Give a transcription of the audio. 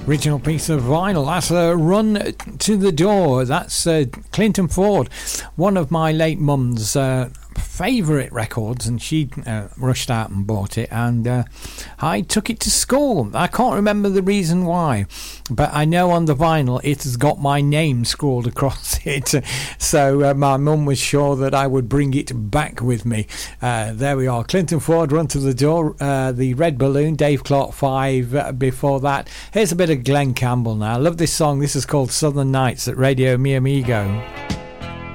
Original piece of vinyl. That's a Run to the Door. That's Clinton Ford, one of my late mum's favourite records, and she rushed out and bought it, and I took it to school. I can't remember the reason why, but I know on the vinyl it has got my name scrawled across it, so my mum was sure that I would bring it back with me. There we are, Clinton Ford, Run to the Door, the Red Balloon, Dave Clark 5 before that. Here's a bit of Glenn Campbell now. I love this song. This is called Southern Nights at Radio Mi Amigo.